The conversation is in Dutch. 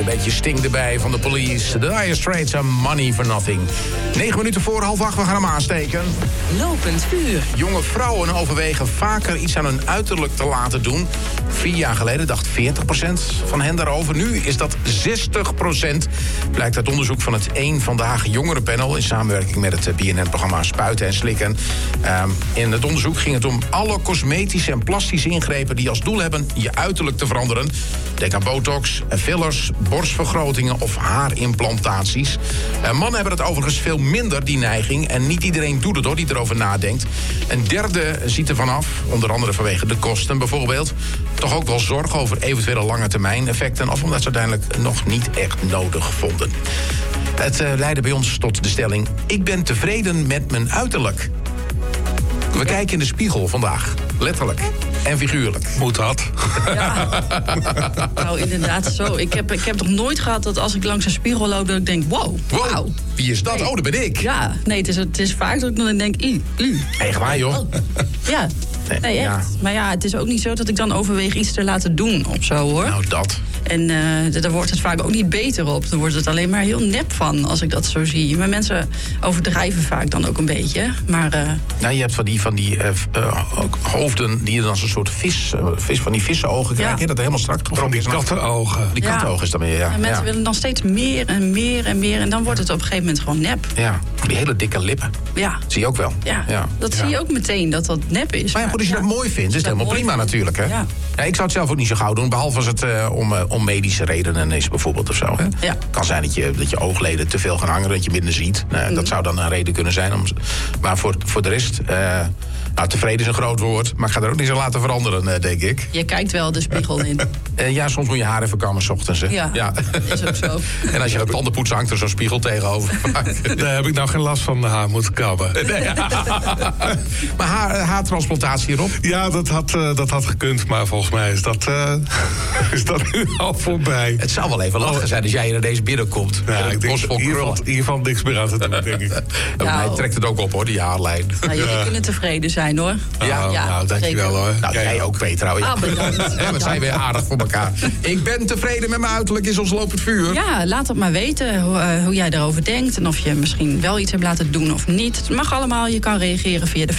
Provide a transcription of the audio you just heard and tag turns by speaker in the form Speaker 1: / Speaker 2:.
Speaker 1: beetje Sting erbij van de Police. The Dire Straits en Money for Nothing. 9 minuten voor 7:30, we gaan hem aansteken.
Speaker 2: Lopend vuur.
Speaker 1: Jonge vrouwen overwegen vaker iets aan hun uiterlijk te laten doen. 4 jaar geleden dacht 40% van hen daarover. Nu is dat 60%. Blijkt uit onderzoek van het Eén Vandaag Jongerenpanel in samenwerking met het BNN-programma Spuiten en Slikken. In het onderzoek ging het om alle cosmetische en plastische ingrepen die als doel hebben je uiterlijk te veranderen. Denk aan botox, fillers, borstvergrotingen of haarimplantaties. Mannen hebben het overigens veel minder, die neiging. En niet iedereen doet het hoor, die erover nadenkt. Een derde ziet er vanaf, onder andere vanwege de kosten bijvoorbeeld. Toch ook wel zorgen over eventuele lange termijn effecten, of omdat ze uiteindelijk nog niet echt nodig vonden. Het leidde bij ons tot de stelling: ik ben tevreden met mijn uiterlijk. We kijken in de spiegel vandaag, letterlijk en figuurlijk.
Speaker 3: Moet dat?
Speaker 2: Ja. Nou, inderdaad zo. Ik heb nog nooit gehad dat als ik langs een spiegel loop, dat ik denk, wow.
Speaker 1: Wie is dat? Nee. Oh, dat ben ik.
Speaker 2: Ja, nee, het is vaak dat ik dan denk,
Speaker 1: Echt waar, joh.
Speaker 2: Oh. Ja, nee, echt. Ja. Maar ja, het is ook niet zo dat ik dan overweeg iets te laten doen of zo, hoor.
Speaker 1: Nou, dat.
Speaker 2: En daar wordt het vaak ook niet beter op. Dan wordt het alleen maar heel nep van, als ik dat zo zie. Maar mensen overdrijven vaak dan ook een beetje. Maar,
Speaker 1: nou, je hebt van die hoofden die je dan zo'n soort van die vissenogen krijgen. Dat helemaal strak getrokken is.
Speaker 3: Die kattenogen.
Speaker 1: Die kattenogen is dan weer, ja.
Speaker 2: En mensen willen dan steeds meer en meer en meer. En dan wordt het op een gegeven moment gewoon nep.
Speaker 1: Ja, die hele dikke lippen.
Speaker 2: Ja.
Speaker 1: Dat zie je ook wel.
Speaker 2: Ja. Dat zie je ook meteen, dat nep is.
Speaker 1: Maar ja, goed, als je dat mooi vindt, is het helemaal prima natuurlijk. Hè? Ja. Ja, ik zou het zelf ook niet zo gauw doen, behalve als het om medische redenen is bijvoorbeeld of zo. Hè? Ja. Het kan zijn dat je oogleden te veel gaan hangen, dat je minder ziet. Dat zou dan een reden kunnen zijn. Maar voor de rest, tevreden is een groot woord, maar ik ga er ook niet zo laten veranderen, denk ik.
Speaker 2: Je kijkt wel de spiegel in.
Speaker 1: Ja, soms moet je haar even kammen 's ochtends. Hè?
Speaker 2: Ja, is ook zo.
Speaker 1: En als je gaat tandenpoetsen, hangt er zo'n spiegel tegenover.
Speaker 3: Daar heb ik nou geen last van haar moeten kammen.
Speaker 1: Nee. Maar haartransplantatie erop?
Speaker 3: Ja, dat had gekund, maar volgens mij is dat nu al voorbij.
Speaker 1: Het zou wel even lachen zijn als jij ineens binnenkomt.
Speaker 3: Ja, ik denk hier valt niks meer aan te doen, denk ik.
Speaker 1: Hij trekt het ook op, hoor, die haarlijn.
Speaker 2: Nou, jullie kunnen tevreden zijn, hoor.
Speaker 3: Nou, dankjewel, hoor.
Speaker 1: Nou, jij ook, Petra. We zijn weer aardig voor elkaar. Ik ben tevreden met mijn uiterlijk, is ons lopend vuur.
Speaker 2: Ja, laat het maar weten hoe jij erover denkt. En of je misschien wel iets hebt laten doen of niet. Het mag allemaal, je kan reageren via de